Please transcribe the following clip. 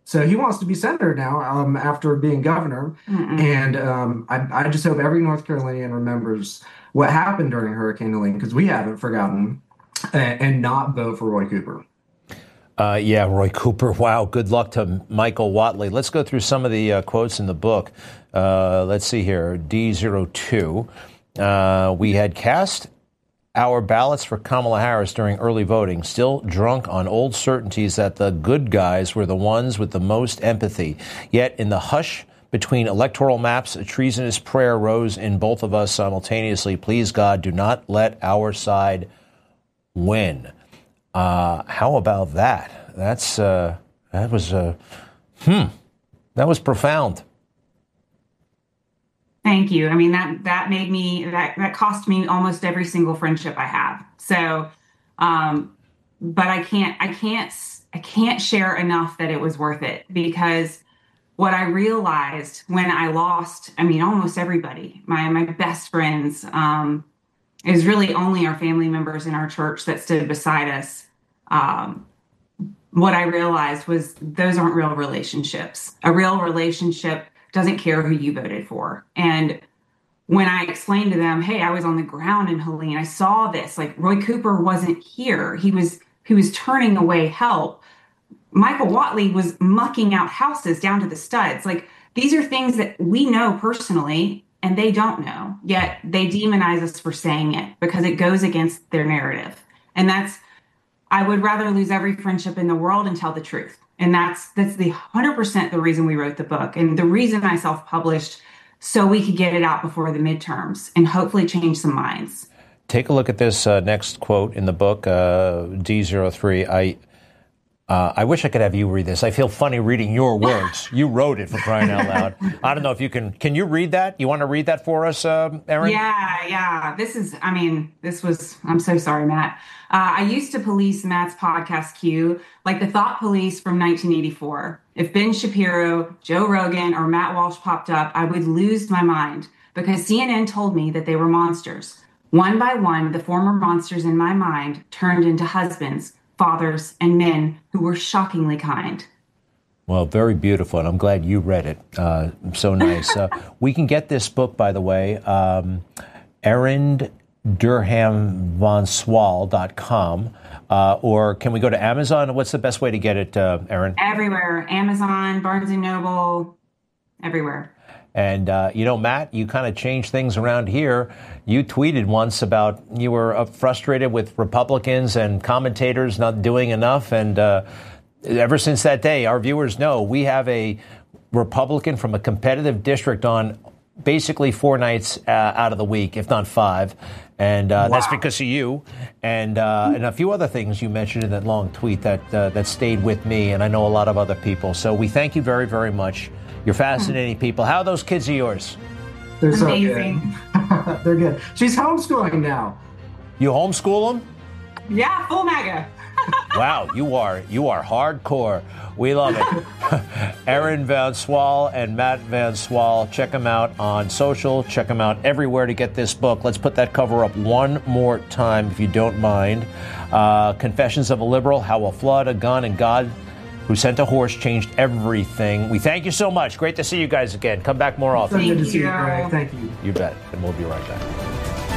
So he wants to be senator now after being governor. Mm-mm. And I just hope every North Carolinian remembers what happened during Hurricane Helene, because we haven't forgotten, and not vote for Roy Cooper. Yeah, Roy Cooper. Wow. Good luck to Michael Whatley. Let's go through some of the quotes in the book. Let's see here. D02. We had cast our ballots for Kamala Harris during early voting, still drunk on old certainties that the good guys were the ones with the most empathy. Yet in the hush between electoral maps, a treasonous prayer rose in both of us simultaneously. Please, God, do not let our side win. How about that? That was profound. Thank you. I mean, that made me, that cost me almost every single friendship I have. So, but I can't share enough that it was worth it, because what I realized when I lost, I mean, almost everybody, my best friends, it was really only our family members in our church that stood beside us. What I realized was those aren't real relationships. A real relationship doesn't care who you voted for. And when I explained to them, hey, I was on the ground in Helene, I saw this, like Roy Cooper wasn't here. He was turning away help. Michael Whatley was mucking out houses down to the studs. Like, these are things that we know personally and they don't know, yet they demonize us for saying it because it goes against their narrative. And I would rather lose every friendship in the world and tell the truth. And that's the 100% the reason we wrote the book, and the reason I self-published, so we could get it out before the midterms and hopefully change some minds. Take a look at this next quote in the book, D03. I wish I could have you read this. I feel funny reading your words. You wrote it, for crying out loud. I don't know if you can. Can you read that? You want to read that for us, Erin? Yeah. I'm so sorry, Matt. I used to police Matt's podcast queue like the thought police from 1984. If Ben Shapiro, Joe Rogan, or Matt Walsh popped up, I would lose my mind because CNN told me that they were monsters. One by one, the former monsters in my mind turned into husbands, fathers, and men who were shockingly kind. Well, very beautiful, and I'm glad you read it. So nice. We can get this book, by the way, ErinDurhamVonSwal.com, or can we go to Amazon? What's the best way to get it, Erin? Everywhere. Amazon, Barnes & Noble, everywhere. And, Matt, you kind of changed things around here. You tweeted once about you were frustrated with Republicans and commentators not doing enough. And ever since that day, our viewers know we have a Republican from a competitive district on basically 4 nights out of the week, if not 5. And wow. That's because of you and a few other things you mentioned in that long tweet that stayed with me, and I know a lot of other people. So we thank you very, very much. You're fascinating people. How are those kids of yours? They're so amazing. Good. They're good. She's homeschooling now. You homeschool them? Yeah, full MAGA. Wow, you are hardcore. We love it. Erin Van Swal and Matt Van Swal. Check them out on social. Check them out everywhere to get this book. Let's put that cover up one more time, if you don't mind. Confessions of a Liberal: How a Flood, a Gun, and God Who Sent a Horse Changed Everything. We thank you so much. Great to see you guys again. Come back more often. So good to see you, Greg. Thank you. You bet. And we'll be right back.